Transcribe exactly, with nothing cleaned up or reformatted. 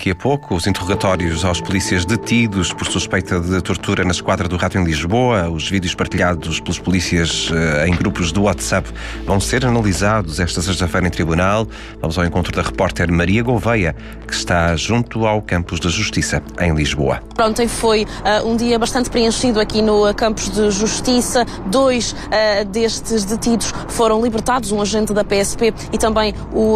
daqui a pouco. Os interrogatórios aos polícias detidos por suspeita de tortura na esquadra do Rato em Lisboa, os vídeos partilhados pelos polícias uh, em grupos do WhatsApp vão ser analisados esta sexta-feira em tribunal. Vamos ao encontro da repórter Maria Gouveia, que está junto ao Campos de Justiça, em Lisboa. Ontem foi uh, um dia bastante preenchido aqui no uh, Campos de Justiça. Dois uh, destes detidos foram libertados, um agente da P S P e também o